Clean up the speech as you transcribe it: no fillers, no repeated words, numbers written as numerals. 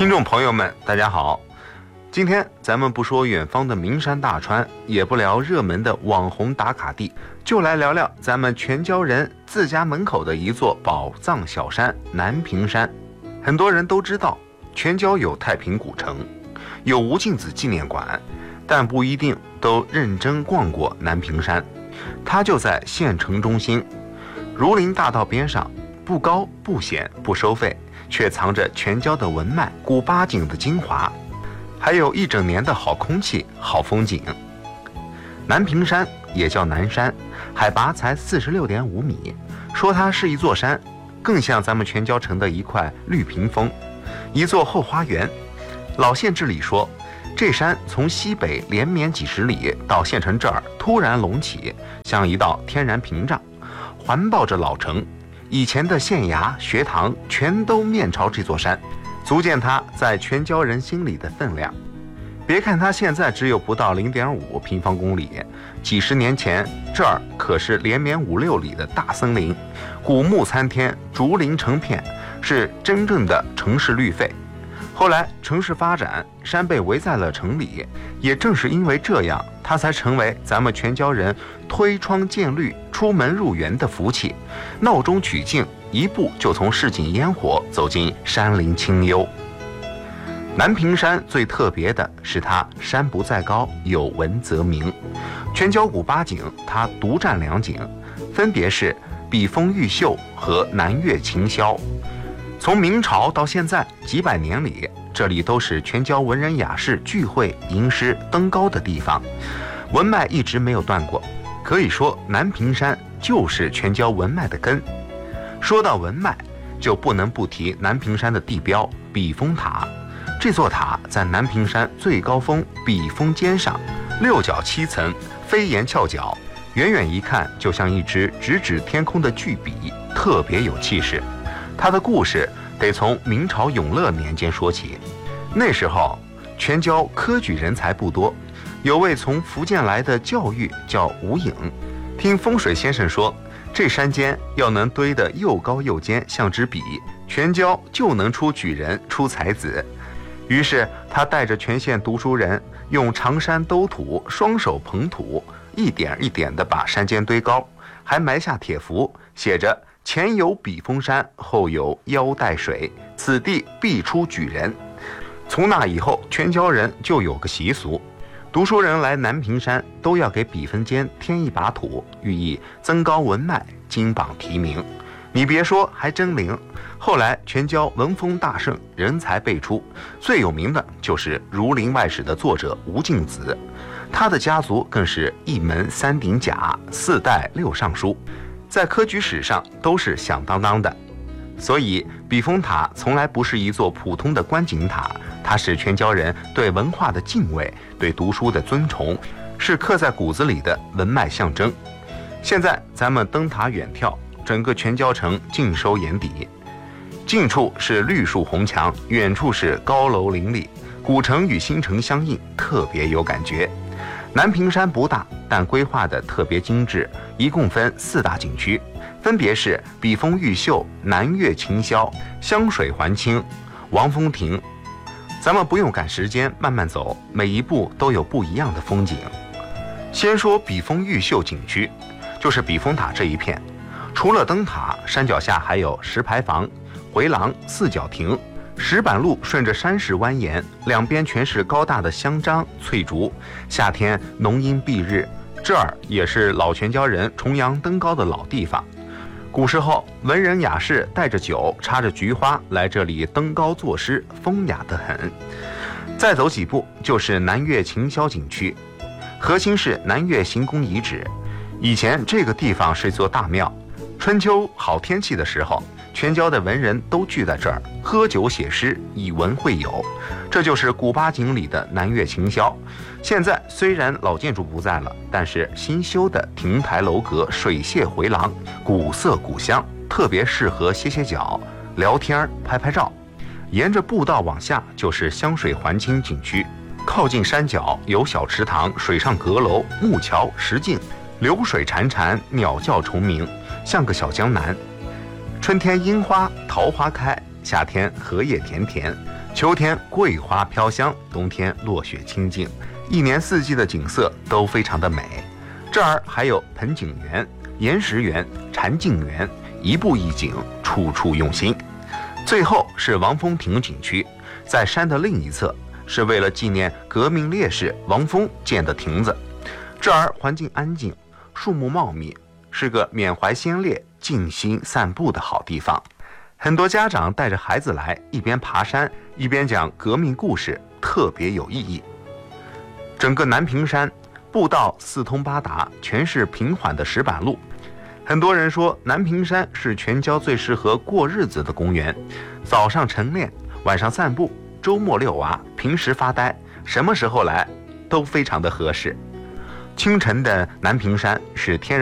听众朋友们，大家好。今天咱们不说远方的名山大川，也不聊热门的网红打卡地，就来聊聊咱们全椒人自家门口的一座宝藏小山——南屏山。很多人都知道，全椒有太平古城，有吴敬梓纪念馆，但不一定都认真逛过南屏山。它就在县城中心，儒林大道边上，不高不显不收费，却藏着全椒的文脉、古八景的精华，还有一整年的好空气、好风景。南屏山也叫南山，海拔才46.5米，说它是一座山，更像咱们全椒城的一块绿屏风，一座后花园。老县志里说，这山从西北连绵几十里到县城这儿突然隆起，像一道天然屏障，环抱着老城。以前的县衙、学堂全都面朝这座山，足见它在全椒人心里的分量。别看它现在只有不到0.5平方公里，几十年前这儿可是连绵5-6里的大森林，古木参天，竹林成片，是真正的城市绿肺。后来城市发展，山被围在了城里，也正是因为这样，它才成为咱们全椒人推窗见绿、出门入园的福气。闹中取静，一步就从市井烟火走进山林清幽。南屏山最特别的是它山不在高，有闻则名。全椒古八景，它独占2景，分别是笔锋玉秀和南岳琴霄。从明朝到现在几百年里，这里都是全椒文人雅士聚会、吟诗、登高的地方，文脉一直没有断过。可以说，南屏山就是全椒文脉的根。说到文脉，就不能不提南屏山的地标笔锋塔。这座塔在南屏山最高峰笔锋尖上，6角7层，飞檐翘角，远远一看就像一支直指天空的巨笔，特别有气势。它的故事得从明朝永乐年间说起。那时候全椒科举人才不多，有位从福建来的教育叫吴颖，听风水先生说，这山间要能堆得又高又尖，像支笔，全椒就能出举人，出才子。于是他带着全县读书人，用长山兜土，双手捧土，一点一点地把山间堆高，还埋下帖符，写着前有笔锋山，后有腰带水，此地必出举人。从那以后，全椒人就有个习俗，读书人来南屏山都要给笔锋间添一把土，寓意增高文脉，金榜题名。你别说，还真灵。后来全椒文风大盛，人才辈出，最有名的就是《儒林外史》的作者吴敬梓，他的家族更是一门3顶甲，4代6尚书，在科举史上都是响当当的。所以笔锋塔从来不是一座普通的观景塔，它是全椒人对文化的敬畏，对读书的尊崇，是刻在骨子里的文脉象征。现在咱们登塔远眺，整个全椒城尽收眼底，近处是绿树红墙，远处是高楼林立，古城与新城相映，特别有感觉。南屏山不大，但规划的特别精致，一共分4大景区，分别是笔锋玉秀、南岳琴霄、香水环清、王峰亭。咱们不用赶时间，慢慢走，每一步都有不一样的风景。先说笔锋玉秀景区，就是笔锋塔这一片，除了灯塔，山脚下还有石牌坊、回廊、4角亭。石板路顺着山势蜿蜒，两边全是高大的香樟、翠竹，夏天浓荫蔽日，这儿也是老全椒人重阳登高的老地方。古时候文人雅士带着酒，插着菊花来这里登高作诗，风雅得很。再走几步就是南岳琴霄景区，核心是南岳行宫遗址。以前这个地方是一座大庙，春秋好天气的时候，全椒的文人都聚在这儿喝酒写诗，以文会友，这就是古八景里的南岳琴霄。现在虽然老建筑不在了，但是新修的亭台楼阁、水榭回廊，古色古香，特别适合歇歇脚、聊天、拍拍照。沿着步道往下就是香水环清景区，靠近山脚有小池塘、水上阁楼、木桥、石径，流水潺潺，鸟叫虫鸣，像个小江南。春天樱花桃花开，夏天荷叶田田， 秋天桂花飘香，冬天落雪清净，一年四季的景色都非常的美。这儿还有盆景园、岩石园、禅境园，一步一景，处处用心。最后是王峰亭景区，在山的另一侧，是为了纪念革命烈士王峰建的亭子。这儿环境安静，树木茂密，是个缅怀先烈、静心散步的好地方。很多家长带着孩子来，一边爬山一边讲革命故事，特别有意义。整个南屏山步道四通八达，全是平缓的石板路。很多人说南屏山是全郊最适合过日子的公园，早上晨练，晚上散步，周末遛娃，平时发呆，什么时候来都非常的合适。清晨的南屏山是天然